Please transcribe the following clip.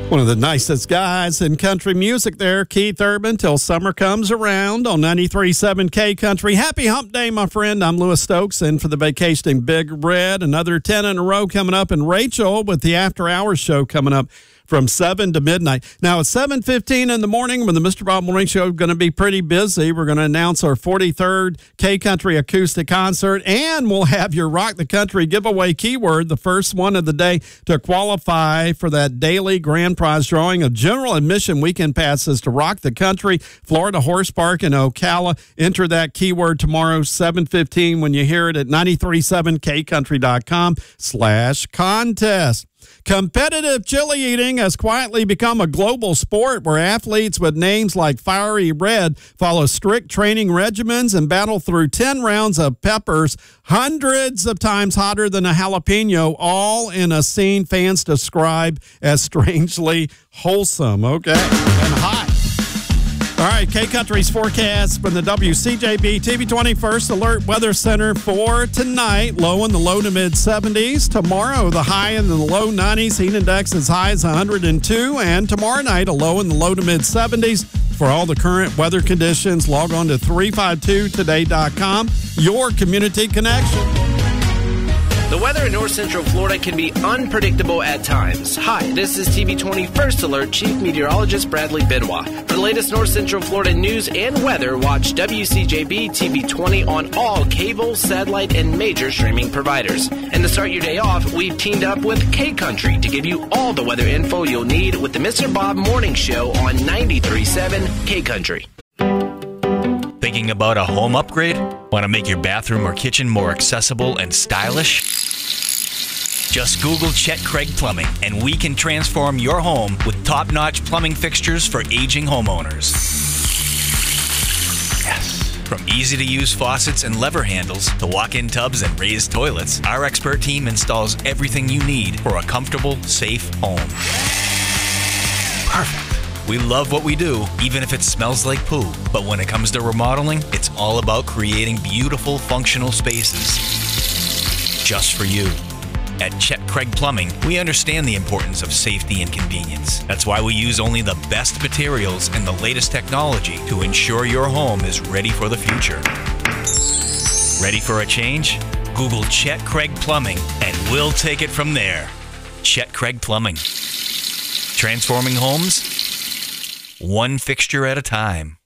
One of the nicest guys in country music there, Keith Urban, till summer comes around on 93.7 K Country. Happy hump day, my friend. I'm Lewis Stokes in for the vacationing Big Red. Another 10 in a row coming up, and Rachel with the After Hours show coming up from 7 to midnight. Now, at 7:15 in the morning, when the Mr. Bob Morning Show, going to be pretty busy. We're going to announce our 43rd K-Country Acoustic Concert, and we'll have your Rock the Country giveaway keyword, the first one of the day, to qualify for that daily grand prize drawing of general admission weekend passes to Rock the Country, Florida Horse Park in Ocala. Enter that keyword tomorrow, 7:15, when you hear it at 937kcountry.com/contest. Competitive chili eating has quietly become a global sport where athletes with names like Fiery Red follow strict training regimens and battle through 10 rounds of peppers, hundreds of times hotter than a jalapeno, all in a scene fans describe as strangely wholesome. Okay, and hot. All right, K-Country's forecast from the WCJB TV 21st Alert Weather Center for tonight. Low in the low to mid 70s. Tomorrow, the high in the low 90s. Heat index as high as 102. And tomorrow night, a low in the low to mid 70s. For all the current weather conditions, log on to 352today.com. Your community connection. The weather in North Central Florida can be unpredictable at times. Hi, this is TV 20 First Alert Chief Meteorologist Bradley Benoit. For the latest North Central Florida news and weather, watch WCJB TV 20 on all cable, satellite, and major streaming providers. And to start your day off, we've teamed up with K-Country to give you all the weather info you'll need with the Mr. Bob Morning Show on 93.7 K-Country. Thinking about a home upgrade? Want to make your bathroom or kitchen more accessible and stylish? Just Google Chet Craig Plumbing, and we can transform your home with top-notch plumbing fixtures for aging homeowners. Yes. From easy-to-use faucets and lever handles to walk-in tubs and raised toilets, our expert team installs everything you need for a comfortable, safe home. Perfect. We love what we do, even if it smells like poo. But when it comes to remodeling, it's all about creating beautiful, functional spaces just for you. At Chet Craig Plumbing, we understand the importance of safety and convenience. That's why we use only the best materials and the latest technology to ensure your home is ready for the future. Ready for a change? Google Chet Craig Plumbing, and we'll take it from there. Chet Craig Plumbing. Transforming homes, one fixture at a time.